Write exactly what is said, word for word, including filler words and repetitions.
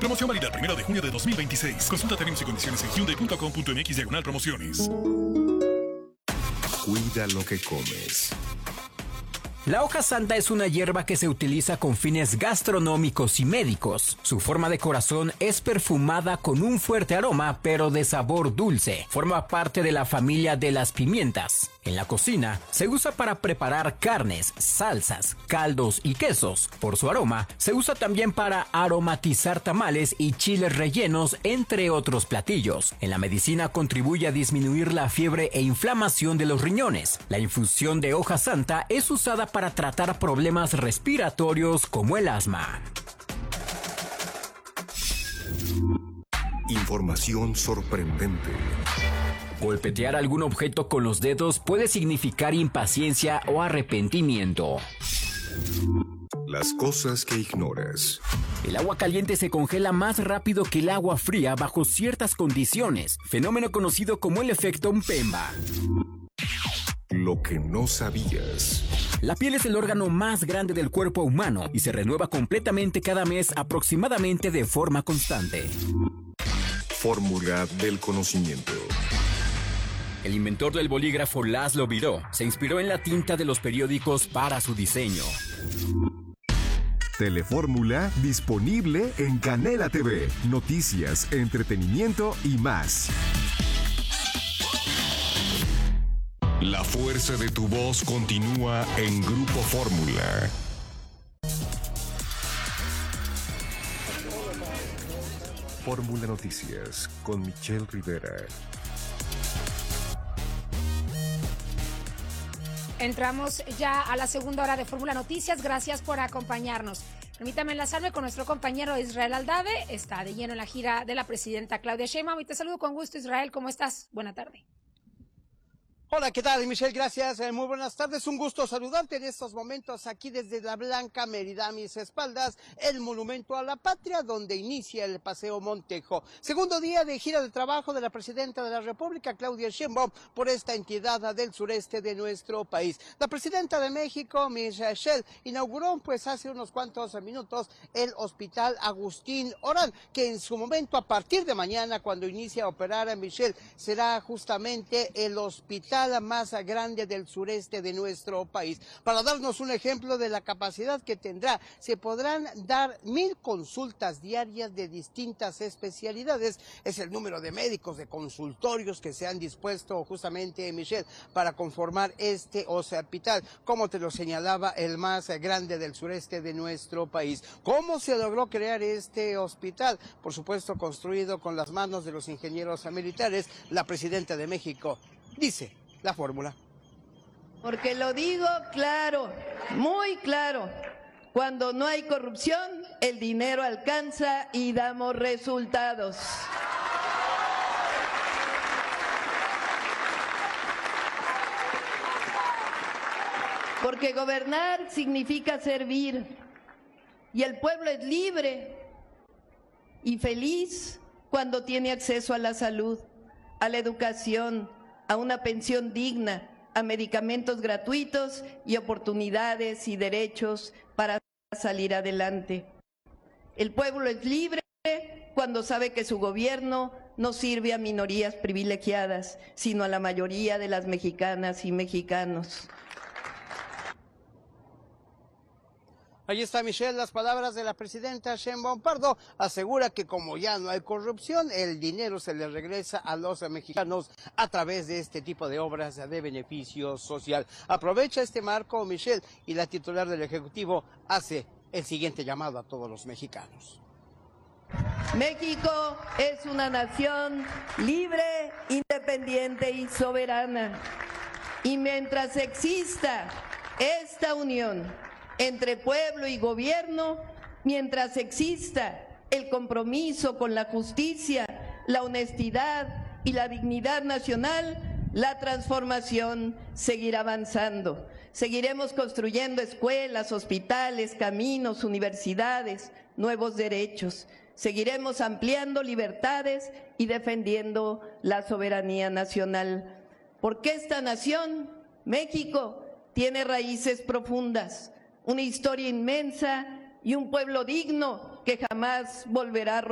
Promoción válida el primero de junio de dos mil veintiséis. Consulta términos y condiciones en hyundai punto com punto m x diagonal promociones. Cuida lo que comes. La hoja santa es una hierba que se utiliza con fines gastronómicos y médicos. Su forma de corazón es perfumada con un fuerte aroma, pero de sabor dulce. Forma parte de la familia de las pimientas. En la cocina, se usa para preparar carnes, salsas, caldos y quesos. Por su aroma, se usa también para aromatizar tamales y chiles rellenos, entre otros platillos. En la medicina contribuye a disminuir la fiebre e inflamación de los riñones. La infusión de hoja santa es usada para tratar problemas respiratorios como el asma. Información sorprendente. Golpetear algún objeto con los dedos puede significar impaciencia o arrepentimiento. Las cosas que ignoras. El agua caliente se congela más rápido que el agua fría bajo ciertas condiciones, fenómeno conocido como el efecto Mpemba. Lo que no sabías. La piel es el órgano más grande del cuerpo humano y se renueva completamente cada mes, aproximadamente de forma constante. Fórmula del conocimiento. El inventor del bolígrafo Laszlo Biró se inspiró en la tinta de los periódicos para su diseño. Telefórmula disponible en Canela T V. Noticias, entretenimiento y más. La fuerza de tu voz continúa en Grupo Fórmula. Fórmula Noticias con Michelle Rivera. Entramos ya a la segunda hora de Fórmula Noticias. Gracias por acompañarnos. Permítame enlazarme con nuestro compañero Israel Aldave. Está de lleno en la gira de la presidenta Claudia Sheinbaum. Y te saludo con gusto, Israel. ¿Cómo estás? Buena tarde. Hola, ¿qué tal, Michelle? Gracias, eh, muy buenas tardes. Un gusto saludarte en estos momentos aquí desde la Blanca Mérida, a mis espaldas, el Monumento a la Patria, donde inicia el Paseo Montejo. Segundo día de gira de trabajo de la presidenta de la República, Claudia Sheinbaum, por esta entidad del sureste de nuestro país. La presidenta de México, Michelle, inauguró pues hace unos cuantos minutos el Hospital Agustín Orán, que en su momento, a partir de mañana, cuando inicia a operar a Michelle, será justamente el hospital la más grande del sureste de nuestro país. Para darnos un ejemplo de la capacidad que tendrá, se podrán dar mil consultas diarias de distintas especialidades. Es el número de médicos, de consultorios que se han dispuesto justamente, Michelle, para conformar este hospital, como te lo señalaba, el más grande del sureste de nuestro país. ¿Cómo se logró crear este hospital? Por supuesto, construido con las manos de los ingenieros militares. La presidenta de México dice la fórmula. Porque lo digo claro, muy claro, cuando no hay corrupción, el dinero alcanza y damos resultados. Porque gobernar significa servir, y el pueblo es libre y feliz cuando tiene acceso a la salud, a la educación, a una pensión digna, a medicamentos gratuitos y oportunidades y derechos para salir adelante. El pueblo es libre cuando sabe que su gobierno no sirve a minorías privilegiadas, sino a la mayoría de las mexicanas y mexicanos. Ahí está, Michelle, las palabras de la presidenta Sheinbaum Pardo. Asegura que como ya no hay corrupción, el dinero se le regresa a los mexicanos a través de este tipo de obras de beneficio social. Aprovecha este marco, Michelle, y la titular del Ejecutivo hace el siguiente llamado a todos los mexicanos. México es una nación libre, independiente y soberana. Y mientras exista esta unión entre pueblo y gobierno, mientras exista el compromiso con la justicia, la honestidad y la dignidad nacional, la transformación seguirá avanzando. Seguiremos construyendo escuelas, hospitales, caminos, universidades, nuevos derechos. Seguiremos ampliando libertades y defendiendo la soberanía nacional. Porque esta nación, México, tiene raíces profundas, una historia inmensa y un pueblo digno que jamás volverá a